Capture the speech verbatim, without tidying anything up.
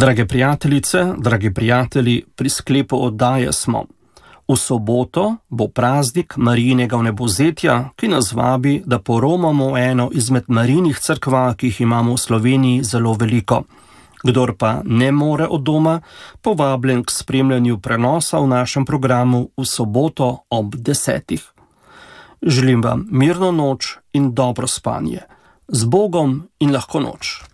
Drage prijateljice, dragi prijatelji, pri sklepu oddaje smo. V soboto bo praznik Marijinega vnebovzetja, ki nas vabi, da poromamo v eno izmed Marijinih cerkva, ki jih imamo v Sloveniji zelo veliko. Kdor pa ne more od doma, povabljen k spremljanju prenosa v našem programu v soboto ob desetih. Želim vam mirno noč in dobro spanje. Z Bogom in lahko noč.